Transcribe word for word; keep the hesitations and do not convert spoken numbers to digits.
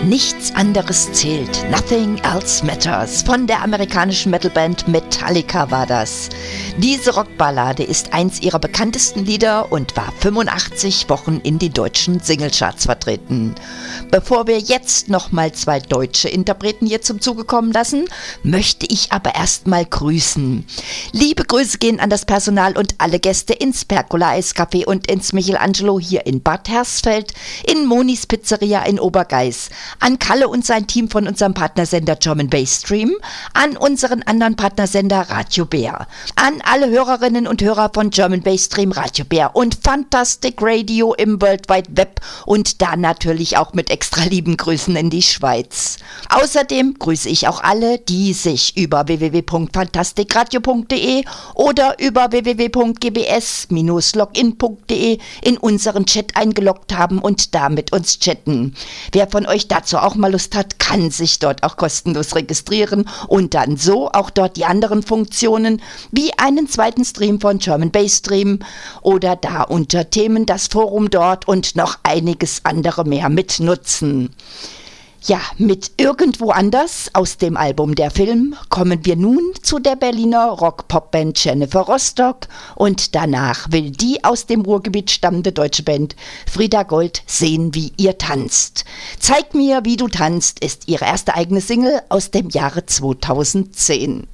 Nichts anderes zählt, Nothing Else Matters. Von der amerikanischen Metalband Metallica war das. Diese Rockballade ist eins ihrer bekanntesten Lieder und war fünfundachtzig Wochen in die deutschen Singlecharts vertreten. Bevor wir jetzt nochmal zwei deutsche Interpreten hier zum Zuge kommen lassen, möchte ich aber erstmal grüßen. Liebe Grüße gehen an das Personal und alle Gäste ins Pergola Eiscafé und ins Michelangelo hier in Bad Hersfeld, in Monis Pizzeria in Obergeiß, an Kalle und sein Team von unserem Partnersender German Bass Stream, an unseren anderen Partnersender Radio Bär, an alle Hörerinnen und Hörer von German Bass Stream, Radio Bär und Fantastic Radio im World Wide Web und da natürlich auch mit extra lieben Grüßen in die Schweiz. Außerdem grüße ich auch alle, die sich über w w w punkt fantastikradio punkt d e oder über w w w punkt g b s Bindestrich login punkt d e in unseren Chat eingeloggt haben und da mit uns chatten. Wer von euch dazu auch mal Lust hat, kann sich dort auch kostenlos registrieren und dann so auch dort die anderen Funktionen wie einen zweiten Stream von German Bass Stream oder da unter Themen das Forum dort und noch einiges andere mehr mitnutzen. Ja, mit Irgendwo anders aus dem Album Der Film kommen wir nun zu der Berliner Rock-Pop-Band Jennifer Rostock und danach will die aus dem Ruhrgebiet stammende deutsche Band Frieda Gold sehen, wie ihr tanzt. Zeig mir, wie du tanzt ist ihre erste eigene Single aus dem Jahre zweitausendzehn.